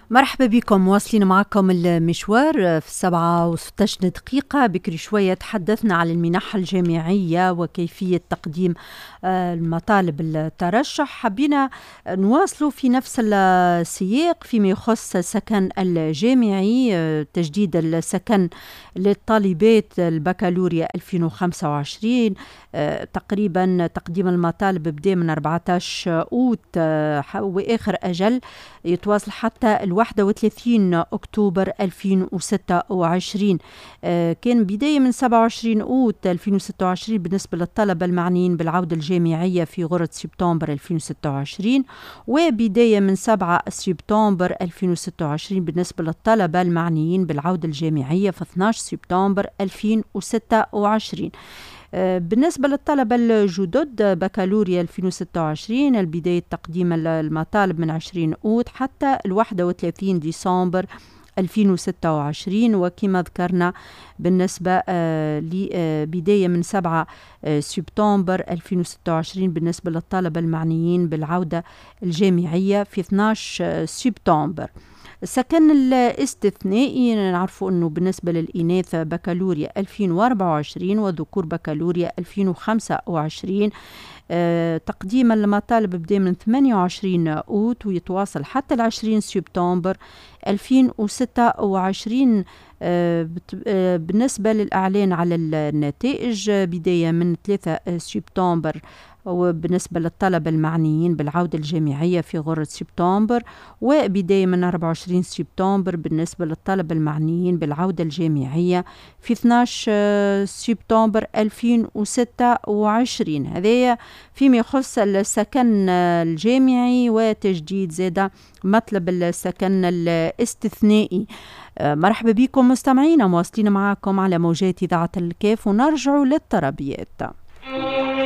مرحبا بكم، مواصلين معكم المشوار في 7 و16 دقيقة. بكري شوية تحدثنا عن المنح الجامعية وكيفية تقديم المطالب الترشح. حبينا نواصلوا في نفس السياق فيما يخص السكن الجامعي، تجديد السكن للطالبات البكالوريا 2025. تقريبا تقديم المطالب بدأ من 14 أوت وآخر أجل يتواصل حتى 31 أكتوبر 2026. كان بداية من 27 أوت 2026 بالنسبة للطلبة المعنيين بالعودة الجامعية في غرة سبتمبر 2026، وبداية من 7 سبتمبر 2026 بالنسبة للطلبة المعنيين بالعودة الجامعية في 12 سبتمبر 2026. بالنسبة للطلبة الجدد بكالوريا 2026 البداية تقديم المطالب من 20 أوت حتى 31 ديسمبر 2026، وكما ذكرنا بالنسبة لبداية من 7 سبتمبر 2026 بالنسبة للطلبة المعنيين بالعودة الجامعية في 12 سبتمبر. السكن الاستثنائي نعرفوا أنه بالنسبة للإناث بكالوريا 2024 وذكور بكالوريا 2025. تقديم المطالب بدأ من 28 أوت ويتواصل حتى 20 سبتمبر 2026. بالنسبة للإعلان على النتائج بداية من 3 سبتمبر وبالنسبة للطلبة المعنيين بالعودة الجامعية في غرة سبتمبر، وبداية من 24 سبتمبر بالنسبة للطلبة المعنيين بالعودة الجامعية في 12 سبتمبر 2026. هذا فيما يخص السكن الجامعي وتجديد زادة مطلب السكن الاستثنائي. مرحبا بكم مستمعينا، مواصلين معكم على موجات إذاعة الكاف ونرجع للطربيات.